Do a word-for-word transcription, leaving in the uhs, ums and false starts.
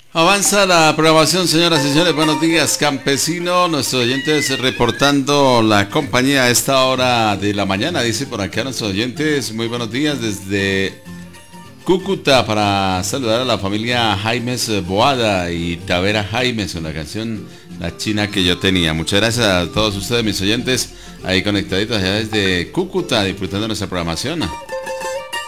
Avanza la programación, señoras y señores. Buenos días, campesino. Nuestros oyentes reportando la compañía a esta hora de la mañana. Dice por acá nuestros oyentes, muy buenos días desde Cúcuta para saludar a la familia Jaimes Boada y Tavera Jaimes con la canción La China que yo tenía. Muchas gracias a todos ustedes, mis oyentes, ahí conectaditos allá desde Cúcuta, disfrutando de nuestra programación.